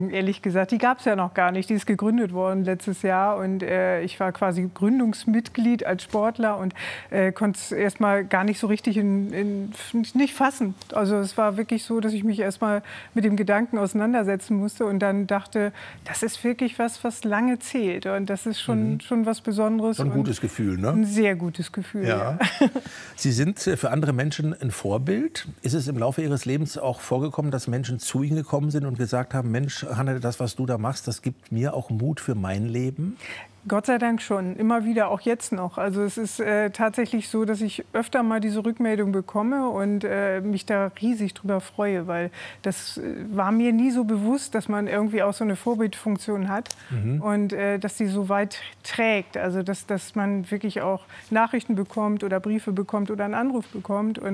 Ehrlich gesagt, die gab es ja noch gar nicht. Die ist gegründet worden letztes Jahr und ich war quasi Gründungsmitglied als Sportler und konnte es erst mal gar nicht so richtig nicht fassen. Also es war wirklich so, dass ich mich erst mal mit dem Gedanken auseinandersetzen musste und dann dachte, das ist wirklich was lange zählt und das ist schon was Besonderes. Schon ein gutes Gefühl, ne? Ein sehr gutes Gefühl, ja. Sie sind für andere Menschen ein Vorbild. Ist es im Laufe Ihres Lebens auch vorgekommen, dass Menschen zu Ihnen gekommen sind und gesagt haben, Mensch, Hanne, das, was du da machst, das gibt mir auch Mut für mein Leben? Gott sei Dank schon, immer wieder, auch jetzt noch. Also es ist tatsächlich so, dass ich öfter mal diese Rückmeldung bekomme und mich da riesig drüber freue, weil das war mir nie so bewusst, dass man irgendwie auch so eine Vorbildfunktion hat und dass die so weit trägt. Also dass man wirklich auch Nachrichten bekommt oder Briefe bekommt oder einen Anruf bekommt und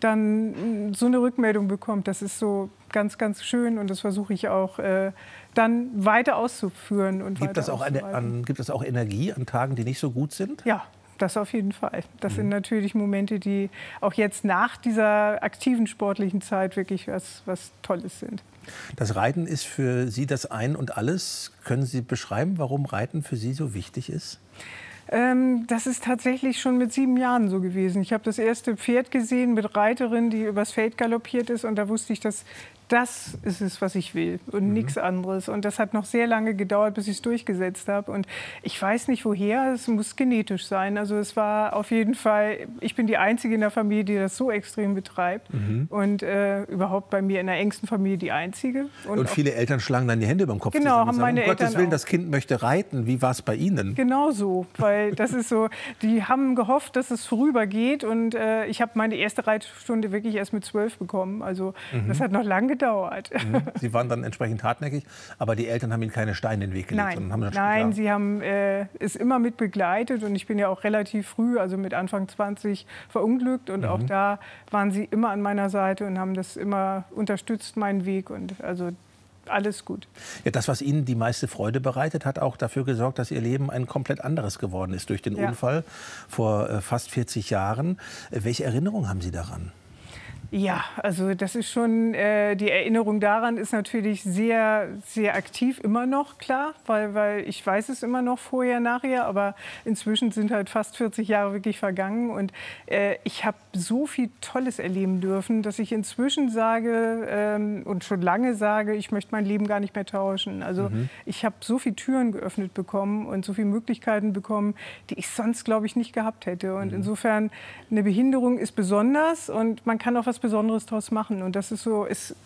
dann so eine Rückmeldung bekommt. Das ist so ganz, ganz schön und das versuche ich auch dann weiter auszuführen. Und gibt es auch Energie an Tagen, die nicht so gut sind? Ja, das auf jeden Fall. Das sind natürlich Momente, die auch jetzt nach dieser aktiven sportlichen Zeit wirklich was Tolles sind. Das Reiten ist für Sie das Ein und Alles. Können Sie beschreiben, warum Reiten für Sie so wichtig ist? Das ist tatsächlich schon mit 7 Jahren so gewesen. Ich habe das erste Pferd gesehen mit Reiterin, die übers Feld galoppiert ist. Und da wusste ich, dass das ist es, was ich will und nichts anderes. Und das hat noch sehr lange gedauert, bis ich es durchgesetzt habe. Und ich weiß nicht woher, es muss genetisch sein. Also es war auf jeden Fall, ich bin die Einzige in der Familie, die das so extrem betreibt. Und überhaupt bei mir in der engsten Familie die Einzige. Und viele Eltern schlagen dann die Hände über dem Kopf genau, zusammen. Haben meine Eltern um Gottes Willen, auch. Das Kind möchte reiten. Wie war es bei Ihnen? Genau so, weil das ist so, die haben gehofft, dass es vorübergeht. Und ich habe meine erste Reitstunde wirklich erst mit 12 bekommen. Also das hat noch lange gedauert. Sie waren dann entsprechend hartnäckig, aber die Eltern haben Ihnen keine Steine in den Weg gelegt? Nein, sie haben es immer mit begleitet und ich bin ja auch relativ früh, also mit Anfang 20, verunglückt und auch da waren sie immer an meiner Seite und haben das immer unterstützt, meinen Weg und also alles gut. Ja, das, was Ihnen die meiste Freude bereitet, hat auch dafür gesorgt, dass Ihr Leben ein komplett anderes geworden ist durch den Unfall vor fast 40 Jahren. Welche Erinnerung haben Sie daran? Ja, also das ist schon, die Erinnerung daran ist natürlich sehr, sehr aktiv immer noch, klar, weil ich weiß es immer noch vorher, nachher, aber inzwischen sind halt fast 40 Jahre wirklich vergangen und ich habe so viel Tolles erleben dürfen, dass ich inzwischen sage und schon lange sage, ich möchte mein Leben gar nicht mehr tauschen. Also ich habe so viele Türen geöffnet bekommen und so viele Möglichkeiten bekommen, die ich sonst, glaube ich, nicht gehabt hätte. Und insofern, eine Behinderung ist besonders und man kann auch was Besonderes daraus machen. Und das ist so,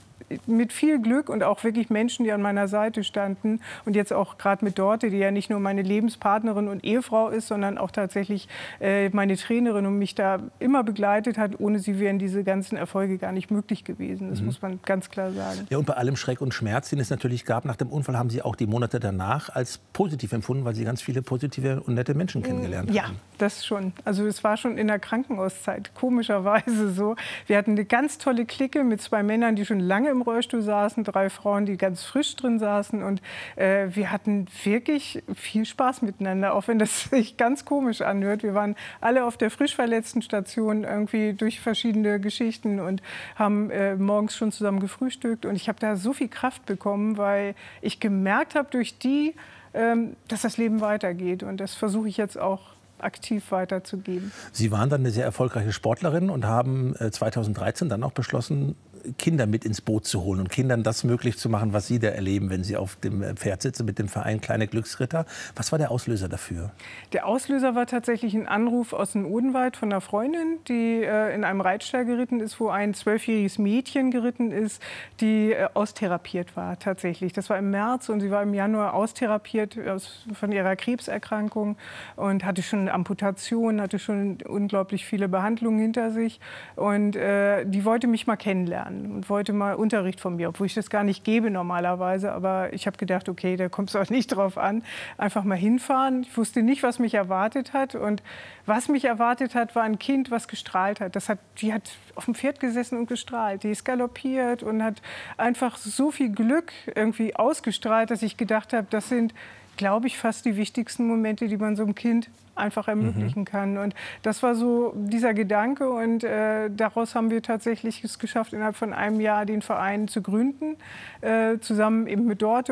mit viel Glück und auch wirklich Menschen, die an meiner Seite standen und jetzt auch gerade mit Dorte, die ja nicht nur meine Lebenspartnerin und Ehefrau ist, sondern auch tatsächlich meine Trainerin und mich da immer begleitet hat. Ohne sie wären diese ganzen Erfolge gar nicht möglich gewesen. Das muss man ganz klar sagen. Ja, und bei allem Schreck und Schmerz, den es natürlich gab nach dem Unfall, haben Sie auch die Monate danach als positiv empfunden, weil Sie ganz viele positive und nette Menschen kennengelernt haben. Ja, das schon. Also es war schon in der Krankenhauszeit komischerweise so. Wir hatten eine ganz tolle Clique mit 2 Männern, die schon lange im Rollstuhl saßen, 3 Frauen, die ganz frisch drin saßen und wir hatten wirklich viel Spaß miteinander, auch wenn das sich ganz komisch anhört. Wir waren alle auf der Frischverletztenstation irgendwie durch verschiedene Geschichten und haben morgens schon zusammen gefrühstückt und ich habe da so viel Kraft bekommen, weil ich gemerkt habe durch die, dass das Leben weitergeht und das versuche ich jetzt auch aktiv weiterzugeben. Sie waren dann eine sehr erfolgreiche Sportlerin und haben 2013 dann auch beschlossen, Kinder mit ins Boot zu holen und Kindern das möglich zu machen, was Sie da erleben, wenn Sie auf dem Pferd sitzen mit dem Verein Kleine Glücksritter. Was war der Auslöser dafür? Der Auslöser war tatsächlich ein Anruf aus dem Odenwald von einer Freundin, die in einem Reitstall geritten ist, wo ein 12-jähriges Mädchen geritten ist, die austherapiert war tatsächlich. Das war im März und sie war im Januar austherapiert von ihrer Krebserkrankung und hatte schon eine Amputation, hatte schon unglaublich viele Behandlungen hinter sich und die wollte mich mal kennenlernen und wollte mal Unterricht von mir, obwohl ich das gar nicht gebe normalerweise. Aber ich habe gedacht, okay, da kommt es auch nicht drauf an. Einfach mal hinfahren. Ich wusste nicht, was mich erwartet hat. Und was mich erwartet hat, war ein Kind, was gestrahlt hat. Die hat auf dem Pferd gesessen und gestrahlt. Die ist galoppiert und hat einfach so viel Glück irgendwie ausgestrahlt, dass ich gedacht habe, das sind glaube ich, fast die wichtigsten Momente, die man so einem Kind einfach ermöglichen kann. Und das war so dieser Gedanke. Und daraus haben wir tatsächlich es geschafft, innerhalb von einem Jahr den Verein zu gründen, zusammen eben mit Dorte